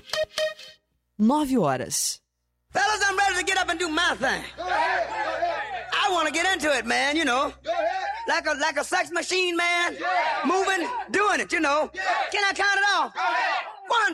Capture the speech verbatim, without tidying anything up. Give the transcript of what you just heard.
Nove horas. Fellas, I'm ready to get up and do my thing. I want to get into it, man, you know. Like a like a sex machine, man. Moving, doing it, you know. Can I count it off?